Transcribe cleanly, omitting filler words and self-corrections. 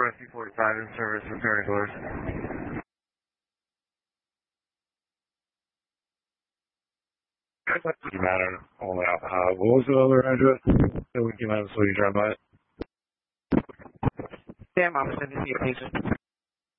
Rescue 45 in service, repairing doors. Doesn't matter. Only out. What was the other address? So we came out so you drive by it. Damn, I'm sending you a patient.